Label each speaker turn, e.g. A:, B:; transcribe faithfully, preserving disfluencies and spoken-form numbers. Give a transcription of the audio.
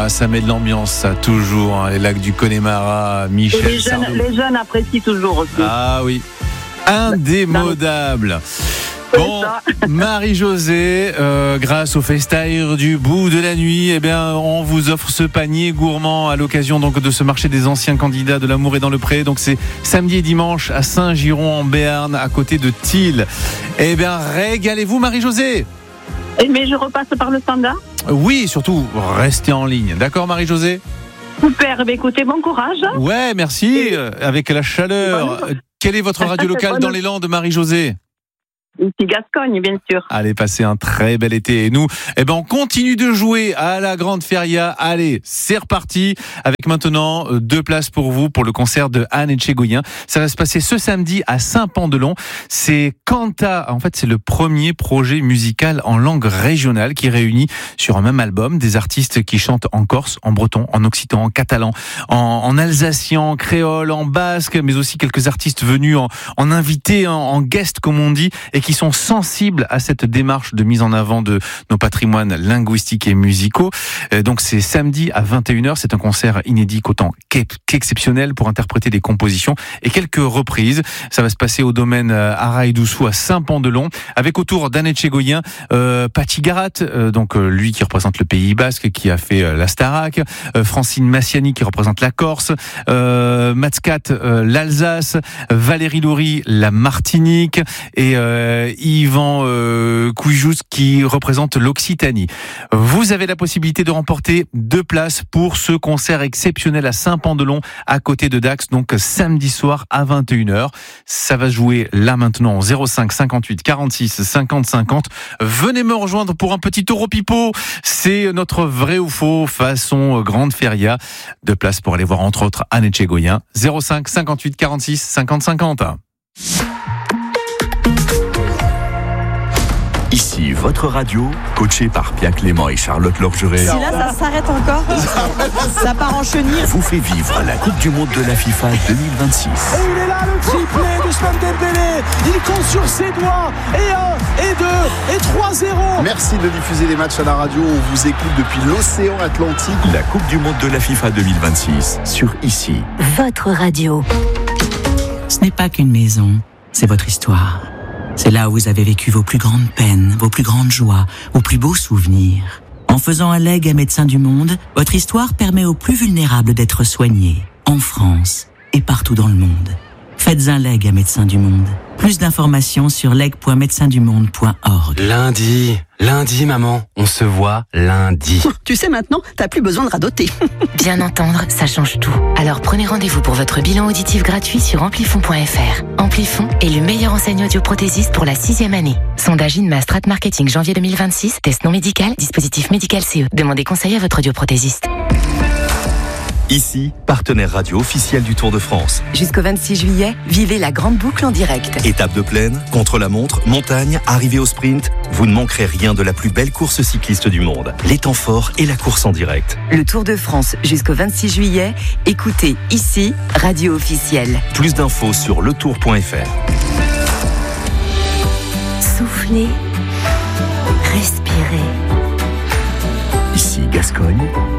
A: Ah, ça met de l'ambiance, ça, toujours. Hein, les lacs du Connemara, Michel.
B: Et les jeunes, les jeunes apprécient toujours aussi.
A: Ah oui, indémodable. Bon, Marie-Josée, euh, grâce au FaceTime du bout de la nuit, eh bien, on vous offre ce panier gourmand à l'occasion donc de ce marché des anciens candidats de l'amour et dans le pré. Donc c'est samedi et dimanche à Saint-Giron en Béarn, à côté de Thiel. Eh bien, régalez-vous, Marie-Josée.
B: Mais je repasse par le standard.
A: Oui, surtout, restez en ligne. D'accord, Marie-Josée?
B: Super, ben écoutez, bon courage.
A: Ouais, merci. Et... avec la chaleur. Bonne... Quelle est votre radio locale dans les Landes, Marie-Josée?
B: Ici Gascogne, bien sûr.
A: Allez, passez un très bel été. Et nous, eh ben, on continue de jouer à la Grande Feria. Allez, c'est reparti. Avec maintenant deux places pour vous pour le concert de Anne Etchegoyen. Ça va se passer ce samedi à Saint-Pandelon. C'est Canta. En fait, c'est le premier projet musical en langue régionale qui réunit sur un même album des artistes qui chantent en corse, en breton, en occitan, en catalan, en, en alsacien, en créole, en basque, mais aussi quelques artistes venus en, en invité, en, en guest, comme on dit, et qui sont sensibles à cette démarche de mise en avant de nos patrimoines linguistiques et musicaux. Donc c'est samedi à vingt et une heures, c'est un concert inédit autant qu'exceptionnel pour interpréter des compositions et quelques reprises. Ça va se passer au domaine Araï-Doussou à Saint-Pandelon, avec autour d'Anne Etchegoyen, euh, Paty Garat, euh, donc euh, lui qui représente le Pays Basque, qui a fait euh, la Starac, euh, Francine Massiani qui représente la Corse, euh, Matskat euh, l'Alsace, Valérie Loury la Martinique et euh, Yvan euh, Koujous qui représente l'Occitanie. Vous avez la possibilité de remporter deux places pour ce concert exceptionnel à Saint-Pandelon, à côté de Dax, donc samedi soir à vingt et une heures. Ça va se jouer là maintenant, zéro cinq cinquante-huit quarante-six cinquante cinquante. Venez me rejoindre pour un petit taureau pipeau. C'est notre vrai ou faux façon Grande Feria. Deux places pour aller voir entre autres Anne Etchegoyen. zéro cinq cinquante-huit quarante-six cinquante cinquante.
C: Ici, votre radio, coachée par Pierre Clément et Charlotte Lorgeret.
D: Si là, ça s'arrête encore, ça part en chenille.
C: Vous fait vivre la Coupe du Monde de la FIFA deux mille vingt-six.
E: Et il est là, le triplé d'Ousmane Dembélé. Il compte sur ses doigts. Et un, et deux, et trois zéro.
F: Merci de diffuser les matchs à la radio. On vous écoute depuis l'océan Atlantique.
C: La Coupe du Monde de la FIFA deux mille vingt-six sur Ici.
G: Votre radio.
H: Ce n'est pas qu'une maison, c'est votre histoire. C'est là où vous avez vécu vos plus grandes peines, vos plus grandes joies, vos plus beaux souvenirs. En faisant un legs à Médecins du Monde, votre histoire permet aux plus vulnérables d'être soignés, en France et partout dans le monde. Faites un leg à Médecins du Monde. Plus d'informations sur leg point médecins du monde point org.
I: Lundi, lundi maman, on se voit lundi.
D: Tu sais maintenant, t'as plus besoin de radoter.
G: Bien entendre, ça change tout. Alors prenez rendez-vous pour votre bilan auditif gratuit sur amplifon point f r. Amplifon est le meilleur enseigne audioprothésiste pour la sixième année. Sondage INMA Strat Marketing janvier deux mille vingt-six, test non médical, dispositif médical C E. Demandez conseil à votre audioprothésiste.
C: Ici, partenaire radio officiel du Tour de France.
J: Jusqu'au vingt-six juillet, vivez la grande boucle en direct.
C: Étape de plaine, contre-la-montre, montagne, arrivée au sprint, vous ne manquerez rien de la plus belle course cycliste du monde. Les temps forts et la course en direct.
J: Le Tour de France jusqu'au vingt-six juillet, écoutez Ici, radio officielle.
C: Plus d'infos sur le tour point f r.
G: Soufflez, respirez.
C: Ici Gascogne.